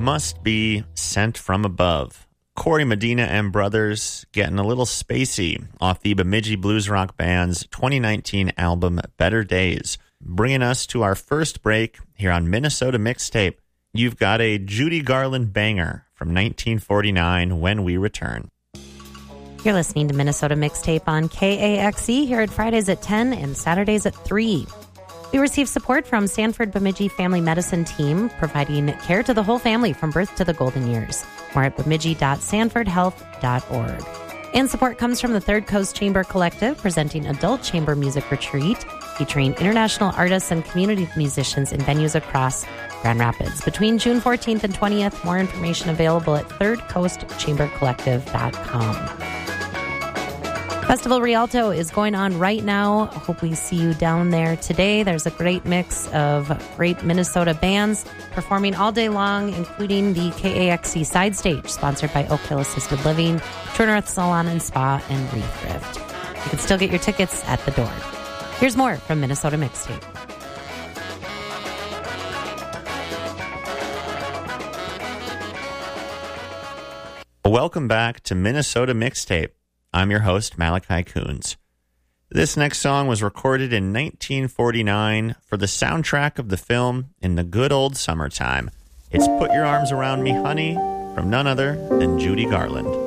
Must be Sent from Above. Corey Medina and Brothers getting a little spacey off the Bemidji Blues Rock Band's 2019 album Better Days. Bringing us to our first break here on Minnesota Mixtape. You've got a Judy Garland banger from 1949 when we return. You're listening to Minnesota Mixtape on KAXE here at Fridays at 10 and Saturdays at 3. We receive support from Sanford Bemidji Family Medicine Team, providing care to the whole family from birth to the golden years. More at bemidji.sanfordhealth.org. And support comes from the Third Coast Chamber Collective, presenting Adult Chamber Music Retreat, featuring international artists and community musicians in venues across Grand Rapids. Between June 14th and 20th, more information available at thirdcoastchambercollective.com. Festival Rialto is going on right now. I hope we see you down there today. There's a great mix of great Minnesota bands performing all day long, including the KAXE Side Stage, sponsored by Oak Hill Assisted Living, True North Salon and Spa, and Reef Thrift. You can still get your tickets at the door. Here's more from Minnesota Mixtape. Welcome back to Minnesota Mixtape. I'm your host, Malachi Coons. This next song was recorded in 1949 for the soundtrack of the film In the Good Old Summertime. It's Put Your Arms Around Me, Honey, from none other than Judy Garland.